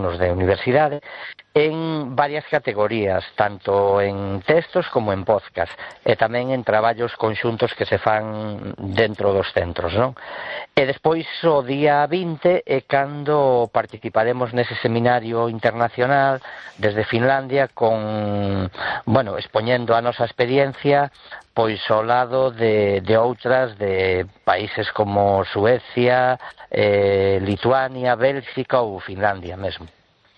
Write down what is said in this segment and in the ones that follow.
alunos de universidade, en varias categorías, tanto en textos como en podcast, e tamén en traballos conxuntos que se fan dentro dos centros, non? E despois o día 20 é cando participaremos nese seminario internacional desde Finlandia con, bueno, expoñendo a nosa experiencia pois ao lado de outras de países como Suecia, Lituania, Bélxica ou Finlandia mesmo.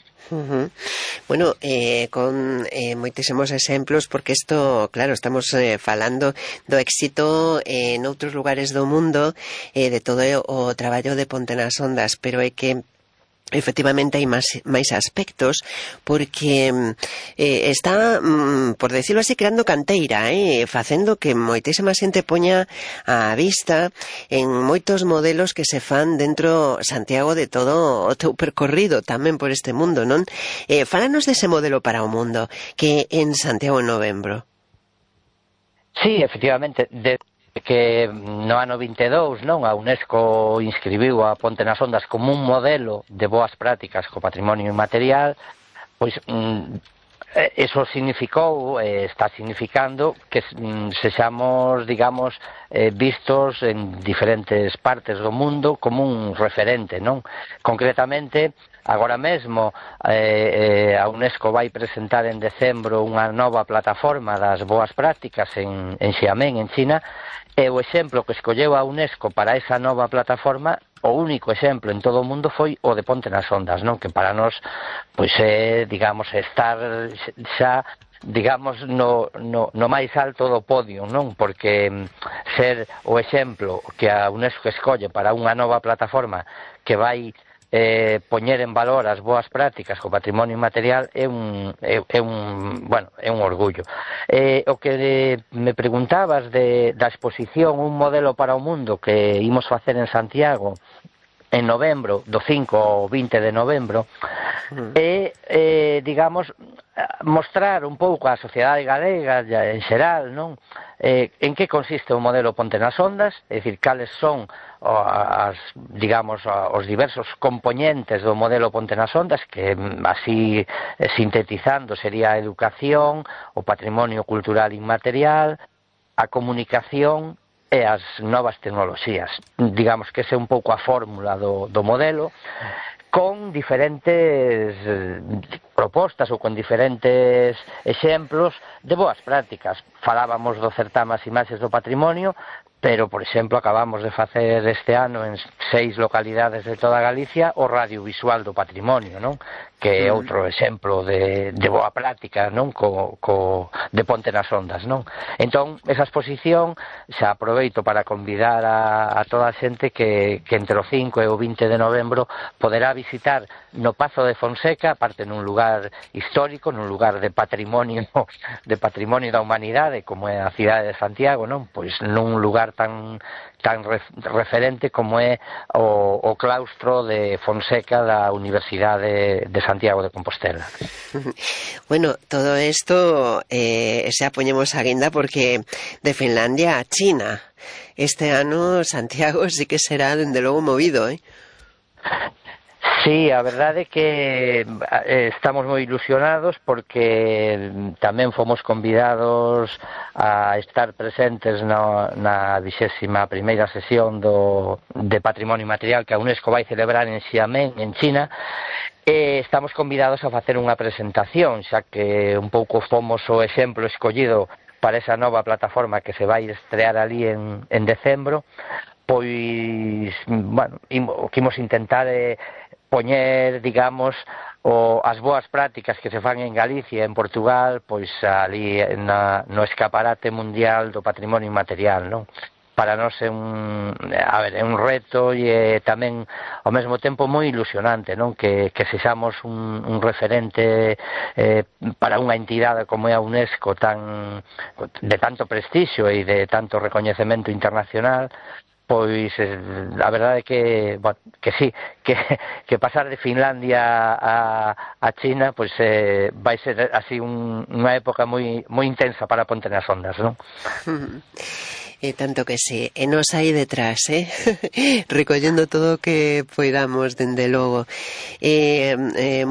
Bueno, con moitísimos exemplos, porque isto, claro, estamos falando do éxito en outros lugares do mundo, de todo o traballo de Ponte nas Ondas, pero é que efectivamente hai máis aspectos, porque está, por decirlo así, creando canteira, facendo que moitísima xente poña a vista en moitos modelos que se fan dentro, Santiago, de todo o teu percorrido tamén por este mundo, non? Fálanos dese modelo para o mundo que en Santiago en novembro. Sí, efectivamente, que no ano 22, non, a UNESCO inscribiu a Ponte nas Ondas como un modelo de boas prácticas co patrimonio inmaterial, pois eso significou, está significando que sexamos, digamos, vistos en diferentes partes do mundo como un referente, non? Concretamente, agora mesmo a UNESCO vai presentar en decembro unha nova plataforma das boas prácticas en Xiamen, en China, e o exemplo que escolleu a UNESCO para esa nova plataforma, o único exemplo en todo o mundo foi o de Ponte nas Ondas, non? Que para nós, pois é, digamos, estar xa, digamos, no máis alto do podio, non? Porque ser o exemplo que a UNESCO escolle para unha nova plataforma que vai poñer en valor as boas prácticas co patrimonio inmaterial é un orgullo. O que me preguntabas da exposición Un modelo para o mundo que imos facer en Santiago en novembro, do 5 ao 20 de novembro, digamos, mostrar un pouco á sociedade galega en xeral, non? En que consiste o modelo Ponte nas Ondas, é dicir, cales son os diversos componentes do modelo Ponte nas Ondas, que así sintetizando sería a educación, o patrimonio cultural inmaterial, a comunicación e as novas tecnoloxías. Digamos que esa é un pouco a fórmula do modelo, con diferentes propostas ou con diferentes exemplos de boas prácticas. Falábamos do certame As Imaxes do Patrimonio, pero, por exemplo, acabamos de facer este ano en 6 localidades de toda Galicia o radiovisual do patrimonio, non? Que é outro exemplo de boa práctica, non? De Ponte nas Ondas, non? Entón, esa exposición xa aproveito para convidar a toda a xente que entre o 5 e o 20 de novembro poderá visitar no Pazo de Fonseca, aparte nun lugar histórico, nun lugar de patrimonio da humanidade, como é a cidade de Santiago, non? Pois nun lugar tan referente como é o claustro de Fonseca da Universidade de Santiago de Compostela. Bueno, todo isto xa poñemos a guinda porque de Finlandia a China este ano Santiago sí que será dende logo movido, Sí, a verdade é que estamos moi ilusionados porque tamén fomos convidados a estar presentes na 21ª sesión de Patrimonio Inmaterial que a UNESCO vai celebrar en Xiamen, en China, e estamos convidados a facer unha presentación, xa que un pouco fomos o exemplo escollido para esa nova plataforma que se vai estrear ali en decembro. Pois, bueno, o que imos intentar é poñer, digamos, as boas prácticas que se fan en Galicia e en Portugal, pois ali no escaparate mundial do patrimonio inmaterial, non? Para nós é un reto e tamén ao mesmo tempo moi ilusionante, non? Que sexamos un referente para unha entidade como é a UNESCO de tanto prestixio e de tanto recoñecemento internacional. Pois a verdade é que sí, que pasar de Finlandia a China pois vai ser así unha época moi intensa para Ponte nas Ondas, non? E tanto que sí, e nos aí detrás, recollendo todo o que poidamos, dende logo.